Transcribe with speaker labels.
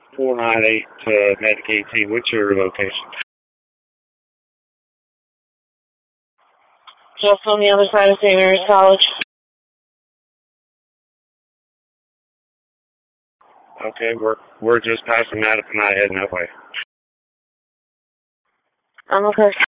Speaker 1: 498 Atlantic 18. What's your location?
Speaker 2: Just on the other side of St. Mary's College.
Speaker 1: Okay, we're just passing that and not heading that way.
Speaker 2: I'm okay.